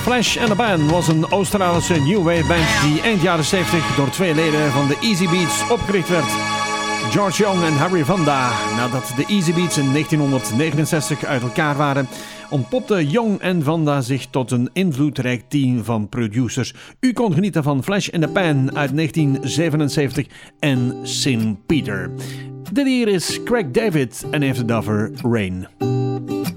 Flash and the Pan was een Australische new wave band die eind jaren 70 door twee leden van de Easy Beats opgericht werd. George Young en Harry Vanda. Nadat de Easy Beats in 1969 uit elkaar waren, ontpopte Young en Vanda zich tot een invloedrijk team van producers. U kon genieten van Flash and the Pan uit 1977 en St. Peter. Dit hier is Craig David en heeft het over Rain.